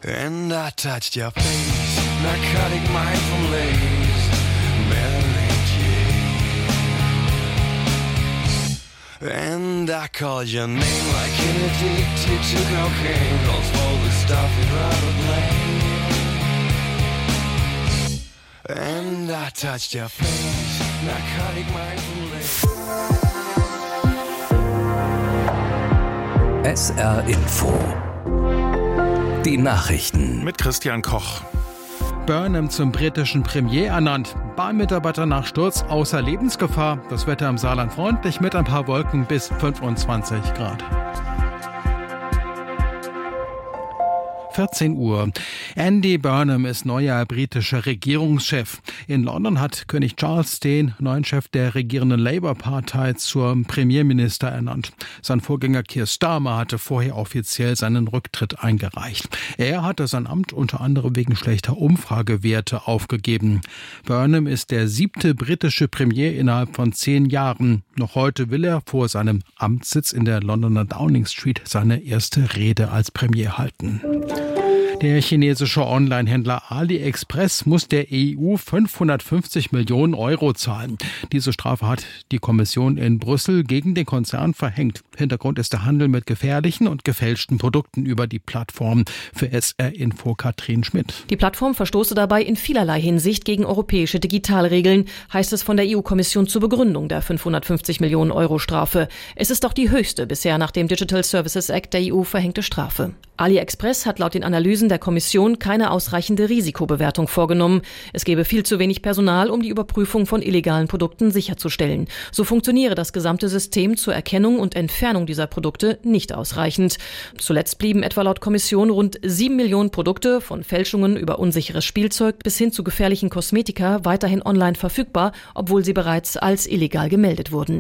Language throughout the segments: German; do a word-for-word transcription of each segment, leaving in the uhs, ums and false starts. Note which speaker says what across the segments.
Speaker 1: And I touched your face, narcotic mind from lace, Mary Jane. And I called your name like an addicted to cocaine, rolls full of stuff in Robert Lane. And I touched your face, narcotic mind from lace.
Speaker 2: S R Info. Die Nachrichten
Speaker 3: mit Christian Koch.
Speaker 4: Burnham zum britischen Premier ernannt. Bahnmitarbeiter nach Sturz außer Lebensgefahr. Das Wetter im Saarland freundlich mit ein paar Wolken bis fünfundzwanzig Grad. vierzehn Uhr. Andy Burnham ist neuer britischer Regierungschef. In London hat König Charles den neuen Chef der regierenden Labour-Partei zum Premierminister ernannt. Sein Vorgänger Keir Starmer hatte vorher offiziell seinen Rücktritt eingereicht. Er hatte sein Amt unter anderem wegen schlechter Umfragewerte aufgegeben. Burnham ist der siebte britische Premier innerhalb von zehn Jahren. Noch heute will er vor seinem Amtssitz in der Londoner Downing Street seine erste Rede als Premier halten. Der chinesische Online-Händler AliExpress muss der E U fünfhundertfünfzig Millionen Euro zahlen. Diese Strafe hat die Kommission in Brüssel gegen den Konzern verhängt. Hintergrund ist der Handel mit gefährlichen und gefälschten Produkten über die Plattform. Für S R Info Katrin Schmidt.
Speaker 5: Die Plattform verstoße dabei in vielerlei Hinsicht gegen europäische Digitalregeln, heißt es von der E U-Kommission zur Begründung der fünfhundertfünfzig Millionen Euro Strafe. Es ist doch die höchste bisher nach dem Digital Services Act der E U verhängte Strafe. AliExpress hat laut den Analysen der Kommission keine ausreichende Risikobewertung vorgenommen. Es gebe viel zu wenig Personal, um die Überprüfung von illegalen Produkten sicherzustellen. So funktioniere das gesamte System zur Erkennung und Entfernung dieser Produkte nicht ausreichend. Zuletzt blieben etwa laut Kommission rund sieben Millionen Produkte, von Fälschungen über unsicheres Spielzeug bis hin zu gefährlichen Kosmetika, weiterhin online verfügbar, obwohl sie bereits als illegal gemeldet wurden.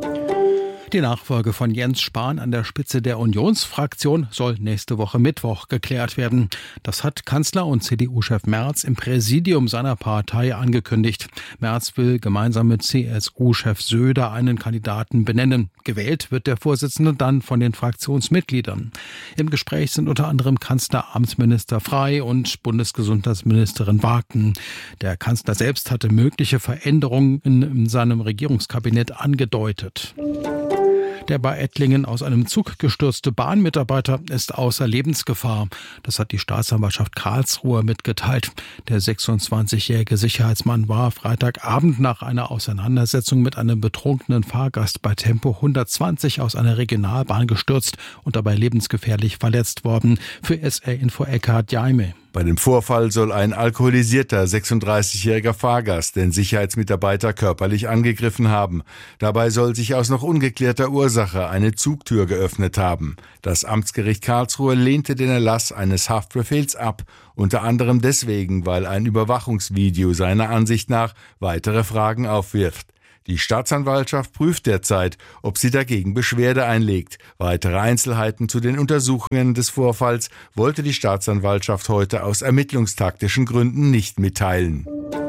Speaker 4: Die Nachfolge von Jens Spahn an der Spitze der Unionsfraktion soll nächste Woche Mittwoch geklärt werden. Das hat Kanzler und C D U-Chef Merz im Präsidium seiner Partei angekündigt. Merz will gemeinsam mit C S U-Chef Söder einen Kandidaten benennen. Gewählt wird der Vorsitzende dann von den Fraktionsmitgliedern. Im Gespräch sind unter anderem Kanzleramtsminister Frey und Bundesgesundheitsministerin Wagen. Der Kanzler selbst hatte mögliche Veränderungen in seinem Regierungskabinett angedeutet. Der bei Ettlingen aus einem Zug gestürzte Bahnmitarbeiter ist außer Lebensgefahr. Das hat die Staatsanwaltschaft Karlsruhe mitgeteilt. Der sechsundzwanzigjährige Sicherheitsmann war Freitagabend nach einer Auseinandersetzung mit einem betrunkenen Fahrgast bei Tempo hundertzwanzig aus einer Regionalbahn gestürzt und dabei lebensgefährlich verletzt worden. Für S R Info Eckhard Jaime.
Speaker 6: Bei dem Vorfall soll ein alkoholisierter sechsunddreißigjähriger Fahrgast den Sicherheitsmitarbeiter körperlich angegriffen haben. Dabei soll sich aus noch ungeklärter Ursache eine Zugtür geöffnet haben. Das Amtsgericht Karlsruhe lehnte den Erlass eines Haftbefehls ab, unter anderem deswegen, weil ein Überwachungsvideo seiner Ansicht nach weitere Fragen aufwirft. Die Staatsanwaltschaft prüft derzeit, ob sie dagegen Beschwerde einlegt. Weitere Einzelheiten zu den Untersuchungen des Vorfalls wollte die Staatsanwaltschaft heute aus ermittlungstaktischen Gründen nicht mitteilen.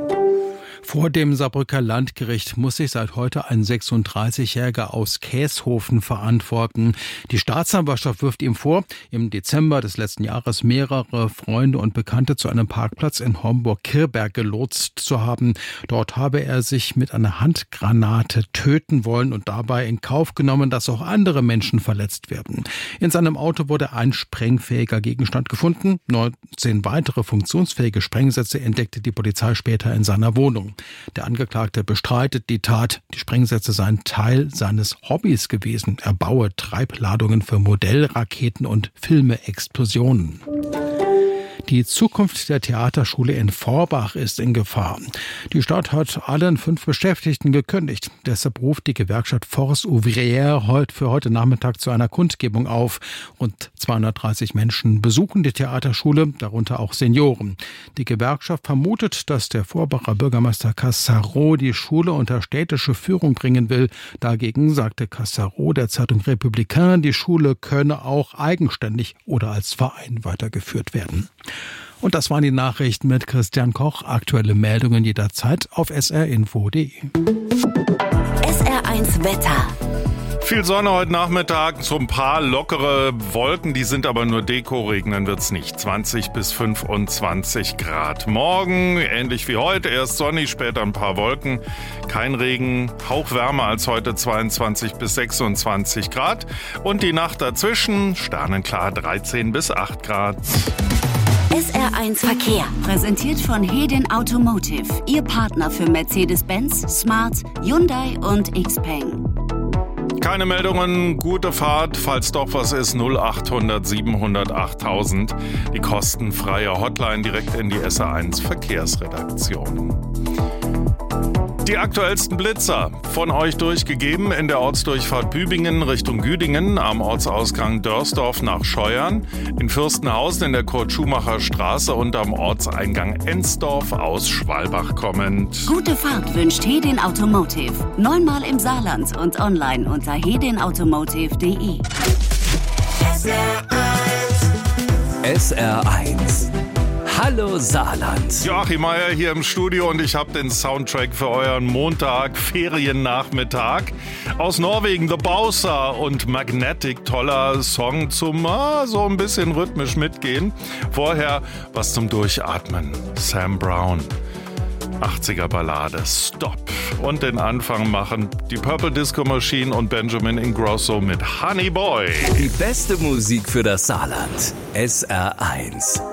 Speaker 4: Vor dem Saarbrücker Landgericht muss sich seit heute ein sechsunddreißigjähriger aus Käshofen verantworten. Die Staatsanwaltschaft wirft ihm vor, im Dezember des letzten Jahres mehrere Freunde und Bekannte zu einem Parkplatz in Homburg-Kirchberg gelotst zu haben. Dort habe er sich mit einer Handgranate töten wollen und dabei in Kauf genommen, dass auch andere Menschen verletzt werden. In seinem Auto wurde ein sprengfähiger Gegenstand gefunden. neunzehn weitere funktionsfähige Sprengsätze entdeckte die Polizei später in seiner Wohnung. Der Angeklagte bestreitet die Tat. Die Sprengsätze seien Teil seines Hobbys gewesen. Er baue Treibladungen für Modellraketen und filme Explosionen. Die Zukunft der Theaterschule in Forbach ist in Gefahr. Die Stadt hat allen fünf Beschäftigten gekündigt. Deshalb ruft die Gewerkschaft Force Ouvrière heute für heute Nachmittag zu einer Kundgebung auf. Rund zweihundertdreißig Menschen besuchen die Theaterschule, darunter auch Senioren. Die Gewerkschaft vermutet, dass der Forbacher Bürgermeister Cassaro die Schule unter städtische Führung bringen will. Dagegen sagte Cassaro der Zeitung Républicain, die Schule könne auch eigenständig oder als Verein weitergeführt werden. Und das waren die Nachrichten mit Christian Koch. Aktuelle Meldungen jederzeit auf s r info punkt d e.
Speaker 7: S R eins Wetter.
Speaker 3: Viel Sonne heute Nachmittag, so ein paar lockere Wolken, die sind aber nur Deko, regnen wird's nicht. zwanzig bis fünfundzwanzig Grad. Morgen, ähnlich wie heute, erst sonnig, später ein paar Wolken. Kein Regen, hauchwärmer als heute, zweiundzwanzig bis sechsundzwanzig Grad. Und die Nacht dazwischen, sternenklar, dreizehn bis acht Grad.
Speaker 7: S R eins Verkehr, präsentiert von Hedin Automotive, Ihr Partner für Mercedes-Benz, Smart, Hyundai und Xpeng.
Speaker 3: Keine Meldungen, gute Fahrt, falls doch was ist, null achthundert siebenhundert achttausend. Die kostenfreie Hotline direkt in die S R eins Verkehrsredaktion. Die aktuellsten Blitzer von euch durchgegeben in der Ortsdurchfahrt Bübingen Richtung Güdingen, am Ortsausgang Dörsdorf nach Scheuern, in Fürstenhausen in der Kurt-Schumacher-Straße und am Ortseingang Ensdorf aus Schwalbach kommend.
Speaker 7: Gute Fahrt wünscht Hedin Automotive. Neunmal im Saarland und online unter hedin automotive punkt de.
Speaker 2: S R eins. Hallo Saarland.
Speaker 3: Joachim Meier hier im Studio und ich habe den Soundtrack für euren Montag, Feriennachmittag. Aus Norwegen, The Bowser und Magnetic, toller Song zum ah, so ein bisschen rhythmisch mitgehen. Vorher was zum Durchatmen, Sam Brown. achtziger Ballade, Stop. Und den Anfang machen die Purple Disco Machine und Benjamin Ingrosso mit Honey Boy.
Speaker 2: Die beste Musik für das Saarland. S R eins.